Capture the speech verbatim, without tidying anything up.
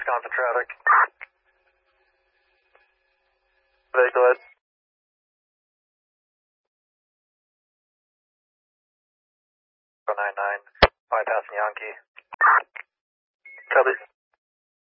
Wisconsin traffic. They go ahead. oh nine nine, bypassing Yankee. Copy.